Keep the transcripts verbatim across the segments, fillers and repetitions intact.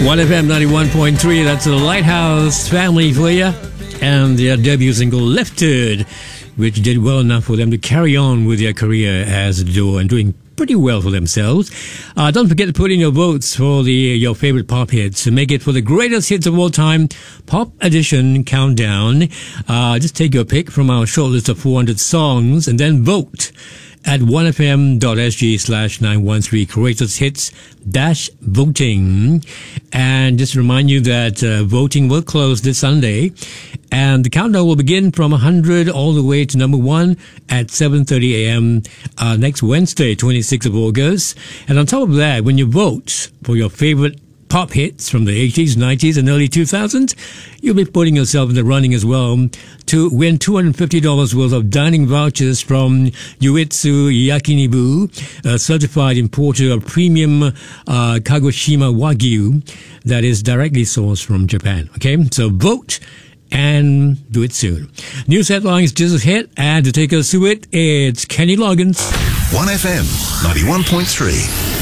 one F M ninety-one point three, that's the Lighthouse Family for you. And their debut single, Lifted, which did well enough for them to carry on with their career as a duo and doing pretty well for themselves. Uh, don't forget to put in your votes for the your favorite pop hits to make it for the greatest hits of all time Pop Edition Countdown. Uh, just take your pick from our short list of four hundred songs and then vote at one F M dot S G slash nine one three Greatest Hits dash voting. And just remind you that uh, voting will close this Sunday. And the countdown will begin from one hundred all the way to number one at seven thirty a.m. Uh, next Wednesday, twenty-sixth of August. And on top of that, when you vote for your favorite pop hits from the eighties, nineties, and early two thousands, you'll be putting yourself in the running as well to win two hundred fifty dollars worth of dining vouchers from Yuitsu Yakinibu, a certified importer of premium uh, Kagoshima Wagyu that is directly sourced from Japan. Okay, so vote and do it soon. News headlines just ahead, and to take us through it, it's Kenny Loggins. one F M ninety-one point three.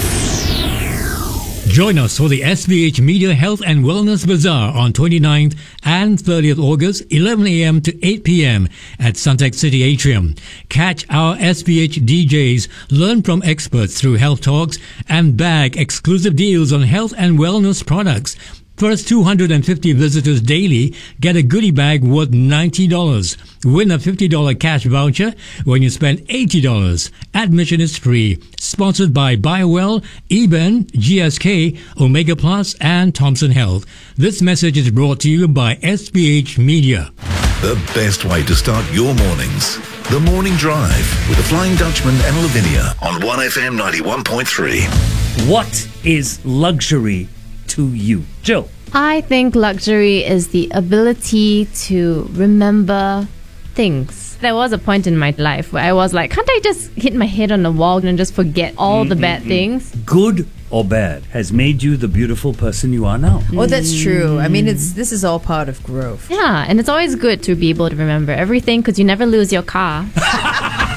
Join us for the S B H Media Health and Wellness Bazaar on twenty-ninth and thirtieth August, eleven a.m. to eight p.m. at Suntec City Atrium. Catch our S B H D Js, learn from experts through health talks, and bag exclusive deals on health and wellness products. First two hundred fifty visitors daily get a goodie bag worth ninety dollars. Win a fifty dollars cash voucher when you spend eighty dollars. Admission is free. Sponsored by BioWell, Eben, G S K, Omega Plus, and Thompson Health. This message is brought to you by S B H Media. The best way to start your mornings. The Morning Drive with the Flying Dutchman and Lavinia on one F M ninety-one point three. What is luxury to you, Jill? I think luxury is the ability to remember things. There was a point in my life where I was like, can't I just hit my head on the wall and just forget all mm-hmm. the bad things? Good or bad has made you the beautiful person you are now. Oh, that's true. I mean, it's this is all part of growth. Yeah, and it's always good to be able to remember everything because you never lose your car.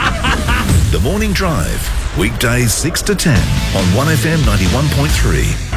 The Morning Drive, weekdays six to ten on one F M ninety-one point three.